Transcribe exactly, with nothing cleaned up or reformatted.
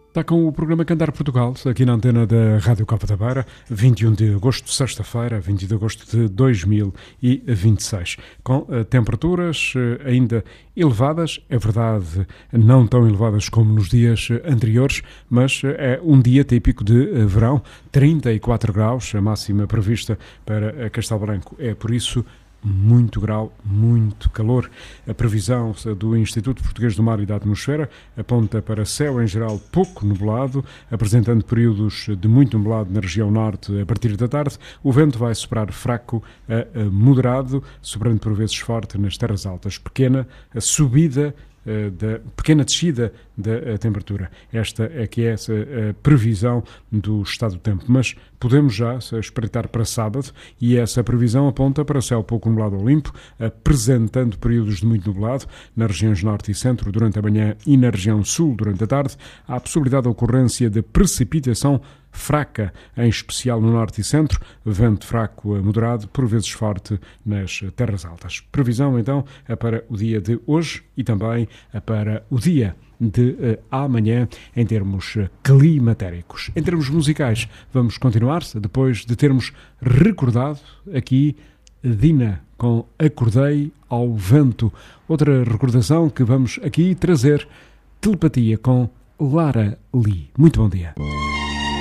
Está com o programa Cantar Portugal, aqui na antena da Rádio Capa da Beira, vinte e um de agosto, sexta-feira, vinte de agosto de dois mil e vinte e seis, com uh, temperaturas uh, ainda elevadas, é verdade, não tão elevadas como nos dias uh, anteriores, mas uh, é um dia típico de uh, verão, trinta e quatro graus, a máxima prevista para uh, Castelo Branco, é por isso muito grau, muito calor. A previsão do Instituto Português do Mar e da Atmosfera aponta para céu em geral pouco nublado, apresentando períodos de muito nublado na região norte a partir da tarde. O vento vai soprar fraco a moderado, soprando por vezes forte nas terras altas. Pequena a subida da pequena descida da temperatura. Esta é que é essa a previsão do estado do tempo, mas podemos já espreitar para sábado e essa previsão aponta para céu pouco nublado ou limpo, apresentando períodos de muito nublado nas regiões norte e centro durante a manhã e na região sul durante a tarde. Há a possibilidade de ocorrência de precipitação fraca, em especial no norte e centro, vento fraco a moderado, por vezes forte nas terras altas. Previsão, então, é para o dia de hoje e também é para o dia de uh, amanhã, em termos uh, climatéricos. Em termos musicais, vamos continuar, depois de termos recordado aqui Dina com Acordei ao Vento. Outra recordação que vamos aqui trazer, Telepatia com Lara Lee. Muito bom dia.